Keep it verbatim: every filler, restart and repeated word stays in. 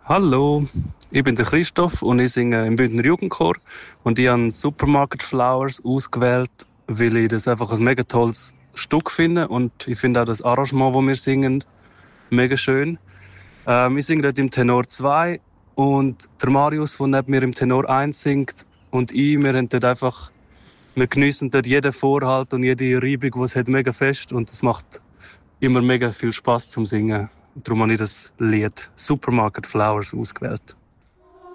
Hallo, ich bin der Christoph und ich singe im Bündner Jugendchor und ich habe Supermarket Flowers ausgewählt, weil ich das einfach ein mega tolles Stück finde und ich finde auch das Arrangement, das wir singen, mega schön. Ähm, ich singe dort im Tenor zwei und der Marius, der neben mir im Tenor eins singt und ich, wir haben dort einfach, wir geniessen dort jeden Vorhalt und jede Reibung, die es hat, mega fest und es macht immer mega viel Spaß zum Singen. Darum habe ich das Lied Supermarket Flowers ausgewählt.